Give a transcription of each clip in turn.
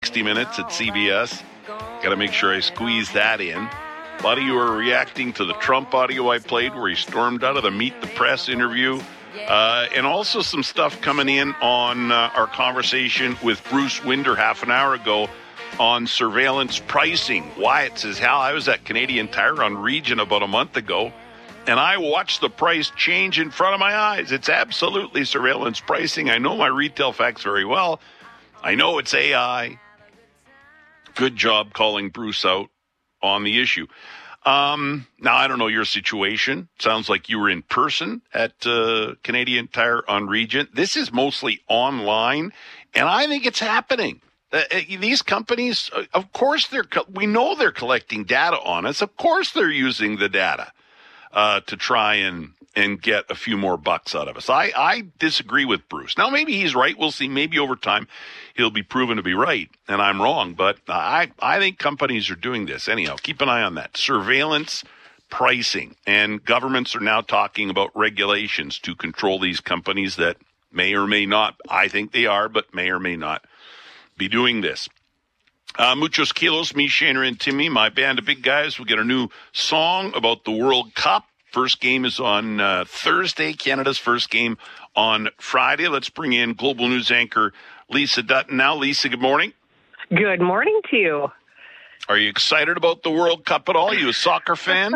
60 Minutes at CBS. Got to make sure I squeeze that in. A lot of you are reacting to the Trump audio I played where he stormed out of the Meet the Press interview. And also some stuff coming in on our conversation with Bruce Winder half an hour ago on surveillance pricing. Wyatt says, Hal, I was at Canadian Tire on Region about a month ago, and I watched the price change in front of my eyes. It's absolutely surveillance pricing. I know my retail facts very well. I know it's AI. Good job calling Bruce out on the issue. Now, I don't know your situation. Sounds like you were in person at Canadian Tire on Regent. This is mostly online, and I think it's happening. These companies, of course, we know they're collecting data on us. Of course, they're using the data to try and get a few more bucks out of us. I disagree with Bruce. Now, maybe he's right. We'll see. Maybe over time he'll be proven to be right, and I'm wrong. But I think companies are doing this. Anyhow, keep an eye on that. Surveillance pricing. And governments are now talking about regulations to control these companies that may or may not, I think they are, but may or may not be doing this. Muchos Kilos, me, Shaner, and Timmy, my band of big guys. We get a new song about the World Cup. First game is on Thursday, Canada's first game on Friday. Let's bring in Global News anchor Lisa Dutton now. Lisa, good morning. Good morning to you. Are you excited about the World Cup at all? Are you a soccer fan?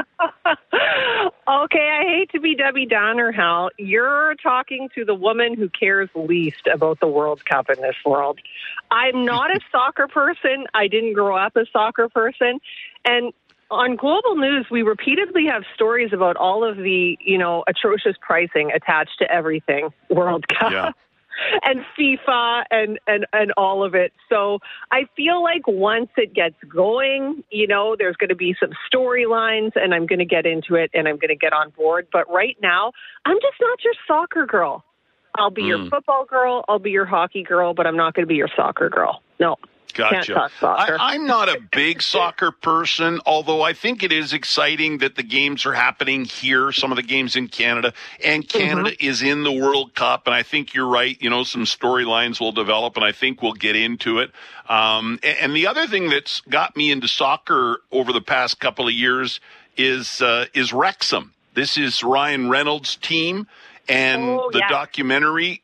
Okay, I hate to be Debbie Downer, Hal. You're talking to the woman who cares least about the World Cup in this world. I'm not a soccer person. I didn't grow up a soccer person. And on Global News, we repeatedly have stories about all of the, atrocious pricing attached to everything World Cup. Yeah. And FIFA and all of it. So I feel like once it gets going, there's going to be some storylines and I'm going to get into it and I'm going to get on board. But right now, I'm just not your soccer girl. I'll be your football girl. I'll be your hockey girl, but I'm not going to be your soccer girl. No. Gotcha. Can't talk soccer. I'm not a big soccer person, although I think it is exciting that the games are happening here, some of the games in Canada, and Canada is in the World Cup, and I think you're right, some storylines will develop, and I think we'll get into it. And the other thing that's got me into soccer over the past couple of years is Wrexham. This is Ryan Reynolds' team. And documentary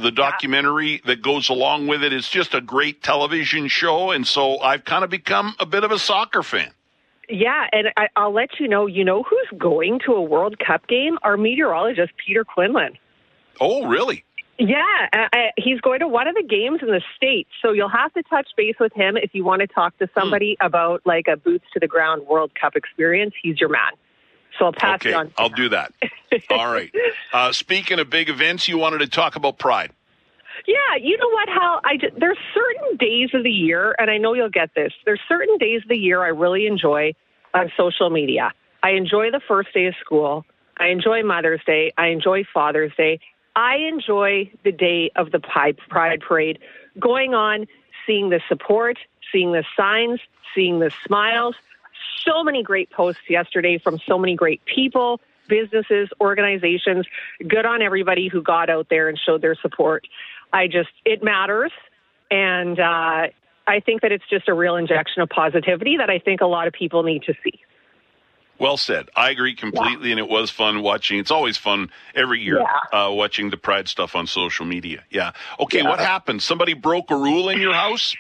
that goes along with it is just a great television show. And so I've kind of become a bit of a soccer fan. Yeah, and I'll let you know who's going to a World Cup game? Our meteorologist, Peter Quinlan. Oh, really? Yeah, he's going to one of the games in the States. So you'll have to touch base with him if you want to talk to somebody about like a boots to the ground World Cup experience. He's your man. So I'll pass it on. I'll do that. All right. Speaking of big events, you wanted to talk about Pride. Yeah, you know what, Hal? There's certain days of the year, and I know you'll get this. There's certain days of the year I really enjoy on social media. I enjoy the first day of school. I enjoy Mother's Day. I enjoy Father's Day. I enjoy the day of the Pride Parade, going on, seeing the support, seeing the signs, seeing the smiles. So many great posts yesterday from so many great people, businesses, organizations. Good on everybody who got out there and showed their support. It matters. And I think that it's just a real injection of positivity that I think a lot of people need to see. Well said. I agree completely, and it was fun watching. It's always fun every year watching the Pride stuff on social media. Yeah. Okay, what happened? Somebody broke a rule in your house?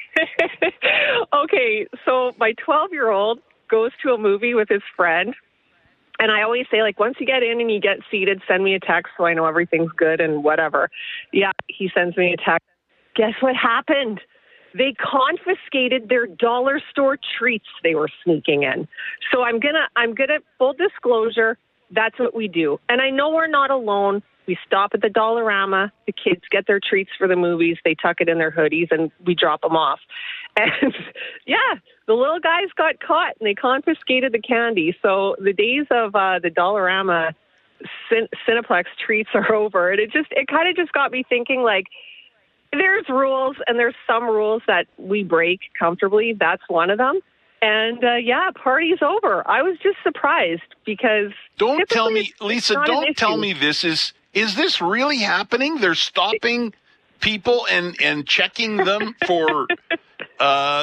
Okay, so my 12-year-old goes to a movie with his friend, and I always say, once you get in and you get seated, send me a text so I know everything's good and whatever. Yeah, he sends me a text. Guess what happened? They confiscated their dollar store treats they were sneaking in. So I'm gonna full disclosure, that's what we do. And I know we're not alone. We stop at the Dollarama. The kids get their treats for the movies. They tuck it in their hoodies, and we drop them off. And, the little guys got caught, and they confiscated the candy. So the days of the Dollarama Cineplex treats are over. And it kind of just got me thinking, there's rules, and there's some rules that we break comfortably. That's one of them. And, party's over. I was just surprised because... Don't tell me, Lisa, don't tell me this is this really happening? They're stopping people and checking them for